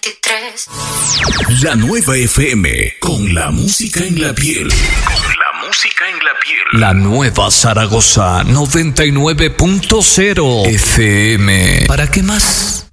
23. La nueva FM, con la música en la piel. Con la música en la piel. La nueva Zaragoza 99.0 FM. ¿Para qué más?